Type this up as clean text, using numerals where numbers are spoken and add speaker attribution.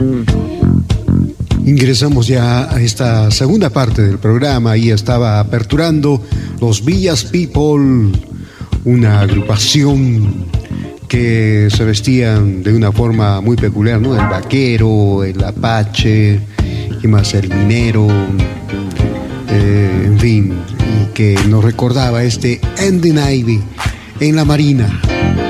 Speaker 1: Ingresamos ya a esta segunda parte del programa y estaba aperturando los Villas People, una agrupación que se vestían de una forma muy peculiar, ¿no? El vaquero, el apache, y más el minero, en fin, y que nos recordaba este Andy Navy en la Marina.